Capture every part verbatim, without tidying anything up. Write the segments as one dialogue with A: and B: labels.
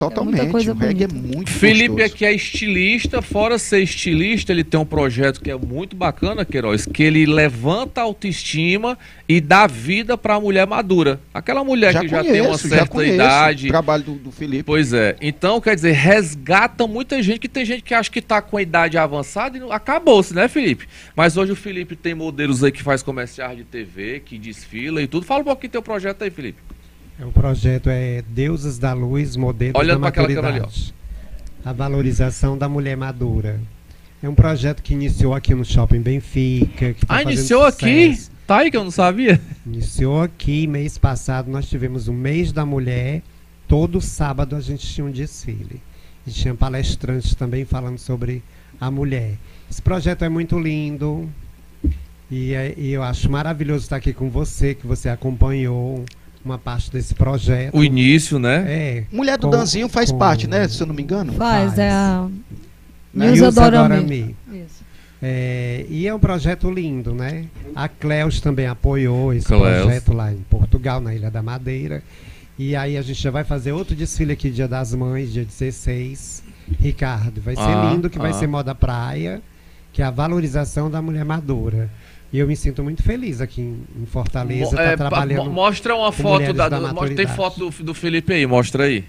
A: Totalmente,
B: é coisa
A: o reggae é
B: bonita.
A: muito
C: Felipe
A: gostoso.
C: aqui é estilista, fora ser estilista, ele tem um projeto que é muito bacana, Queiroz, que ele levanta a autoestima e dá vida para a mulher madura. Aquela mulher que já tem uma
A: conheço, já
C: certa
A: conheço
C: idade.
A: o trabalho do, do Felipe.
C: Pois é. Então, quer dizer, resgata muita gente, que tem gente que acha que tá com a idade avançada e não- acabou-se, né, Felipe? Mas hoje o Felipe tem modelos aí que faz comerciais de T V, que desfila e tudo. Fala um pouquinho do teu projeto aí, Felipe.
D: O projeto é Deuses da Luz, Modelos
C: Olhando
D: da
C: pra aquela câmera ali,
D: Maturidade. A valorização da mulher madura. É um projeto que iniciou aqui no Shopping Benfica. Que tá
C: Ah,
D: fazendo
C: iniciou aqui?
D: sucesso.
C: Tá aí que eu não sabia.
D: Iniciou aqui, mês passado nós tivemos o mês da mulher. Todo sábado a gente tinha um desfile. E tinha palestrantes também falando sobre a mulher. Esse projeto é muito lindo. E, é- e eu acho maravilhoso estar aqui com você, que você acompanhou uma parte desse projeto.
C: O início, né?
D: É.
A: Mulher do
D: com-
A: Danzinho faz
D: com-
A: parte, né? Se eu não me engano.
B: Faz,
D: Faz.
B: é a
A: Né?
B: Nilza
D: Nilza
B: Dorami.
D: Dorami.
B: Isso.
D: É, e é um projeto lindo, né? A Cleus também apoiou esse
C: Cleus.
D: projeto lá em Portugal, na Ilha da Madeira. E aí a gente já vai fazer outro desfile aqui, Dia das Mães, dia dezesseis. Ricardo, vai ser
C: Ah,
D: lindo, que vai
C: ah.
D: ser moda praia, que é a valorização da mulher madura. E eu me sinto muito feliz aqui em, em Fortaleza,
C: Mo-
D: tá
C: é, pa-
D: trabalhando.
C: mo- mostra uma
D: com
C: foto
D: mulheres
C: da,
D: da
C: do- mostra- tem
D: maturidade.
C: foto do, do Felipe aí, mostra aí.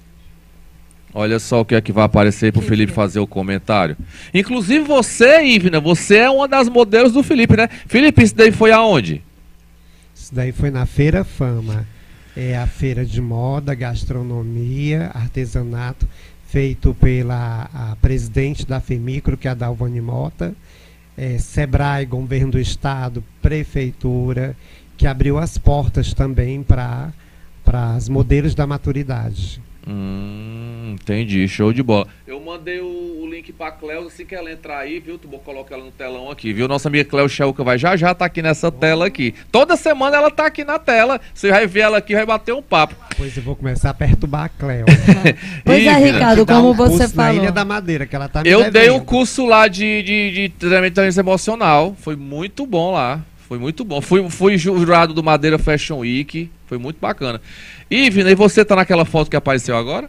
C: Olha só o que é que vai aparecer pro
B: Que
C: Felipe
B: que é?
C: fazer o comentário. Inclusive você, Ivna, você é uma das modelos do Felipe, né? Felipe, isso daí foi aonde?
D: Isso daí foi na Feira Fama. É a feira de moda, gastronomia, artesanato, feito pela a presidente da FEMICRO, que é a Dalvani Mota, é, Sebrae, Governo do Estado, Prefeitura, que abriu as portas também para as modelos da maturidade.
C: Hum, entendi, show de bola. Eu mandei o, o link pra Cleo, assim que ela entrar aí, viu? Tu vou colocar ela no telão aqui, viu? Nossa amiga Cleo Chelca vai já já tá aqui nessa tela aqui. Toda semana ela tá aqui na tela. Você vai ver ela aqui e vai bater um papo.
D: Depois eu vou começar a perturbar a Cleo.
B: Pois é,
C: Ivna,
B: Ricardo,
D: Dá
B: como
D: um
B: você
D: curso na
B: falou.
D: Ilha da Madeira, que ela tá me
C: Eu dei um
D: devendo.
C: curso lá de, de, de treinamento emocional. Foi muito bom lá. Foi muito bom. Fui, fui jurado do Madeira Fashion Week. Foi muito bacana. Ivna, e você tá naquela foto que apareceu agora?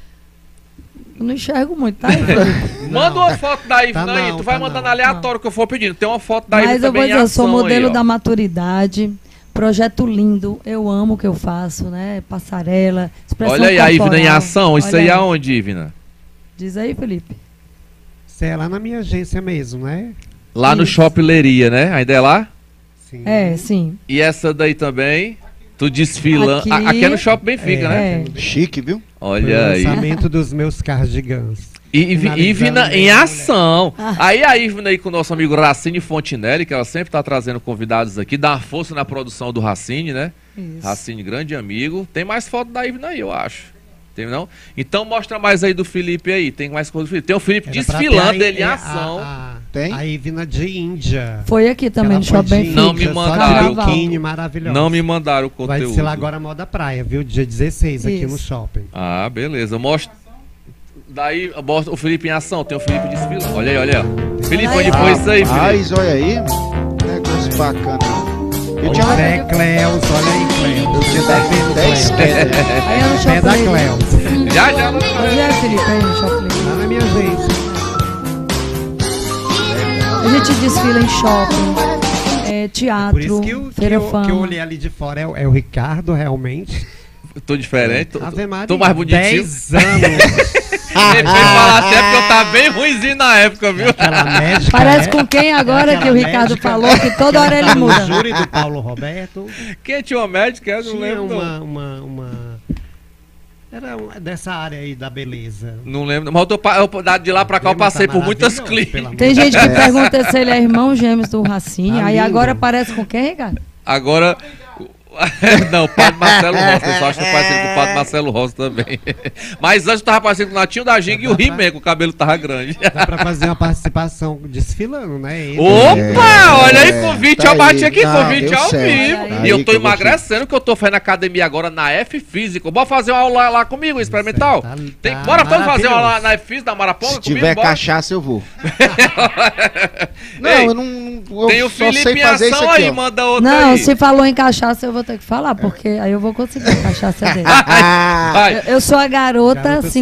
B: Eu não enxergo muito, tá? Felipe?
C: Manda uma foto da Ivna
D: tá
C: aí.
D: não,
C: Tu vai
D: tá
C: mandando
D: não.
C: aleatório que eu for pedindo. Tem uma foto da Ivna
B: Mas eu vou
C: também
B: dizer,
C: em
B: eu sou
C: ação
B: modelo
C: aí, ó.
B: da maturidade. Projeto lindo, eu amo o que eu faço, né? Passarela, expressão
C: Olha aí a Ivna em
B: corporal.
C: ação. Isso
B: Olha
C: aí é aonde, Ivna?
B: Diz aí, Felipe.
D: Isso é lá na minha agência mesmo, né?
C: Lá no
B: Isso.
C: Shopping Leria, né? Ainda é lá?
D: Sim.
B: É, sim.
C: E essa daí também? Tu desfilando.
B: Aqui-
C: A- Aqui é no Shopping Benfica,
D: É.
C: né?
B: É.
A: Chique, viu?
D: Foi o
C: Olha aí.
D: lançamento dos meus cardigans.
C: E, e,
D: Finalizando
C: Ivna em
D: mesmo,
C: ação.
B: Ah.
C: Aí a Ivna aí com o nosso amigo Racine Fontinelli, que ela sempre tá trazendo convidados aqui, dá uma força na produção do Racine, né?
B: Isso.
C: Racine, grande amigo. Tem mais foto da Ivna aí, eu acho. Tem não? Então mostra mais aí do Felipe aí. Tem mais coisa do Felipe. Tem o Felipe
D: Era pra
C: desfilando
D: ter a-
C: ele em
D: é,
C: ação.
D: A, a,
A: Tem?
D: a Ivna de Índia.
B: Foi aqui também
D: Ela
B: no
D: foi
B: Shopping
D: de
B: Benfica.
C: Não me
D: Índia, só de
C: mandaram.
D: biquíni maravilhosa.
C: Não me mandaram o
D: Vai
C: conteúdo.
D: ser lá agora moda praia, viu? Dia dezesseis aqui
B: Isso.
D: no shopping.
C: Ah, beleza. Mostra. Daí mostra o Felipe em ação. Tem o Felipe desfilando. Olha aí, olha aí. Felipe,
B: Olha
C: onde
B: aí.
C: foi isso aí, Felipe?
A: Rapaz, olha aí. Negócio bacana. Eu
D: Olha
A: tinha
D: o pé, Cleus, olha aí, Cleus.
A: Eu tinha
D: Você tá vendo,
A: dez
D: Cleus?
A: pés.
B: Aí é no
D: Pé
B: Shopping
D: da
B: Benfica.
D: Cleus.
C: Já, já.
B: Onde é, Felipe? Aí no Shopping Benfica.
D: Lá na minha agência.
B: A gente desfila em shopping, é,
D: Por
B: teatro,
D: isso que, eu, que,
B: feira
D: eu, que
B: fama.
D: eu olhei ali de fora é, o- é o Ricardo, realmente.
C: Tô diferente. Tô,
D: Ave Maria,
C: tô mais bonitinho.
D: dez anos.
C: Ele veio falar até porque eu tava bem ruimzinho na época, viu?
D: Aquela médica.
B: Parece
D: né?
B: com quem agora que o
D: Aquela
B: Ricardo
D: médica
B: falou que toda hora ele
D: tá no
B: muda.
D: júri do Paulo Roberto.
C: Quem tinha uma médica? Eu não
D: Tinha
C: lembro. não.
D: uma, uma, uma... Era uma- dessa área aí da beleza.
C: Não lembro. Mas eu tô, pa- eu, da- de lá pra cá eu
D: Mas tá
C: passei por muitas
D: maravilhoso,
C: clínicas.
D: pelo amor
B: Tem
D: de
B: gente que pergunta se ele é irmão gêmeos do Racine.
D: Tá
B: Aí
D: lindo.
B: agora parece com quem, Ricardo?
C: Agora. Não, o Padre Marcelo Rossi. Eu só acho que eu parecendo com o Padre Marcelo Rossi também. Mas antes eu tava parecendo com o Natinho da Ginga e o He-Man, que o cabelo tava grande.
D: Dá pra fazer uma participação desfilando, né? Ele-
C: Opa!
A: É,
C: Olha aí, convite,
A: tá
C: eu bati
A: aí.
C: aqui,
A: Não,
C: convite
A: deu
C: ao
A: certo.
C: vivo.
B: Aí
C: E eu
A: que
C: tô
A: eu vou te-
C: emagrecendo, que eu tô fazendo academia agora na F Física. Bora fazer uma aula lá comigo, experimental?
D: Tá-
C: Tem,
D: tá
C: bora todos fazer uma aula
D: maravilhoso.
C: na F Física, da Maraponga
A: Se
C: comigo?
A: tiver
C: Bora.
A: cachaça, eu vou. Não,
C: Ei,
A: eu não. Eu
C: Tem o
A: só
C: Felipe
A: sei
C: em
A: fazer isso
C: ação
A: aqui,
C: aí,
A: ó.
C: manda outra
B: Não,
C: aí.
B: se falou em cachaça, eu vou vou ter que falar, porque aí eu vou conseguir a cachaça dele.
C: Vai.
B: Eu, eu sou a garota,
D: Garota